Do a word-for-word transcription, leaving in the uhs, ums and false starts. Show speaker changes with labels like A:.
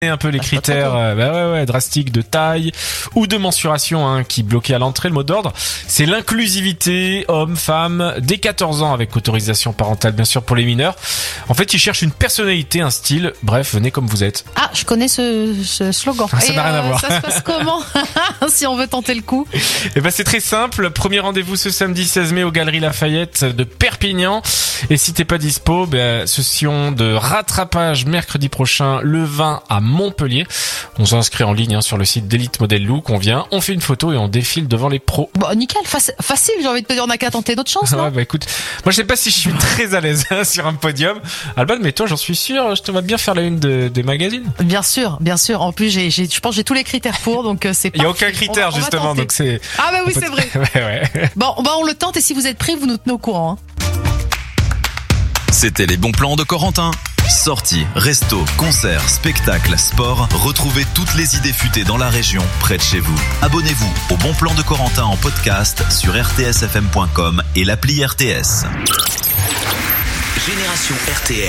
A: un peu les critères euh, bah ouais, ouais, drastiques de taille ou de mensuration hein, qui bloquaient à l'entrée. Le mot d'ordre, c'est l'inclusivité homme-femme dès quatorze ans avec autorisation parentale bien sûr pour les mineurs. En fait, ils cherchent une personnalité, un style, bref, venez comme vous êtes.
B: Ah, je connais ce, ce slogan.
A: Ah, ça
B: Et
A: n'a rien
B: euh,
A: à voir.
B: Ça se passe comment si on veut tenter le coup?
A: Et ben c'est très simple, premier rendez-vous ce samedi seize mai aux Galeries Lafayette de Perpignan. Et si t'es pas dispo, ben session de rattrapage mercredi prochain le vingt à Montpellier. On s'inscrit en ligne hein, sur le site d'Elite Model Look. On vient, on fait une photo et on défile devant les pros.
B: Bon, nickel, faci- facile, j'ai envie de te dire, on n'a qu'à tenter d'autres chances, non?
A: Ouais, bah écoute, moi je sais pas si je suis très à l'aise hein, sur un podium. Alban, mais toi j'en suis sûr, je te vois bien faire la une de, des magazines.
B: Bien sûr, bien sûr. En plus, j'ai, j'ai, je pense que j'ai tous les critères pour, donc euh, c'est
A: Il y a
B: parfait.
A: aucun critère
B: On va- on va
A: justement,
B: tenter.
A: donc c'est...
B: Ah bah oui, c'est vrai.
A: ouais, ouais.
B: Bon, bah on le tente et si vous êtes prêts, vous nous tenez au courant. Hein.
C: C'était les bons plans de Corentin. Sorties, restos, concerts, spectacles, sport. Retrouvez toutes les idées futées dans la région, près de chez vous. Abonnez-vous au Bon Plan de Corentin en podcast sur r t s f m point com et l'appli R T S.
D: Génération R T S.